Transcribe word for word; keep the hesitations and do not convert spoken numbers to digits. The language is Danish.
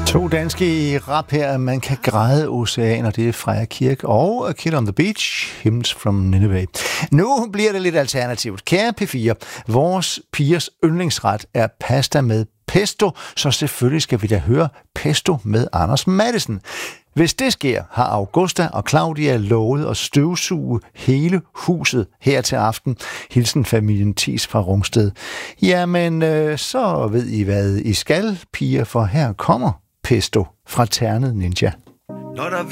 To danske rap her, Man kan græde oceaner, det er Freja Kirk og A Kid on the Beach, Hymns from Nineveh. Nu bliver det lidt alternativt. Kære P fire, vores pigers yndlingsret er pasta med pesto, så selvfølgelig skal vi da høre Pesto med Anders Matthesen. Hvis det sker, har Augusta og Claudia lovet at støvsuge hele huset her til aften. Hilsen familien Thies fra Rungsted. Jamen, øh, så ved I, hvad I skal, piger, for her kommer Pesto fra Ternet Ninja. Når der